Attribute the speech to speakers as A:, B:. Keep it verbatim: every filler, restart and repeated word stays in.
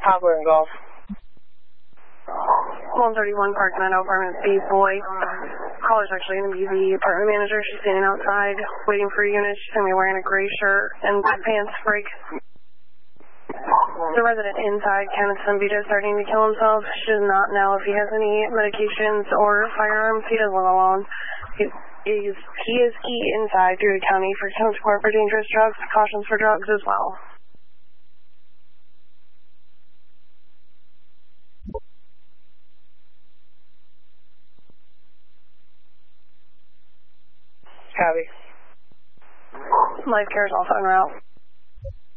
A: Poplar and Golf.
B: one thirty-one Park Meadow, apartment B, boy. Caller's actually going to be the apartment manager. She's standing outside waiting for a unit. She's going to be wearing a gray shirt and black pants. Break. The resident inside, Kenneth Sembita, starting to kill himself. She does not know if he has any medications or firearms. He does live alone. He is, he is key inside through the county for contempt of court for dangerous drugs, cautions for drugs as well.
A: Copy.
B: Life care is also en route.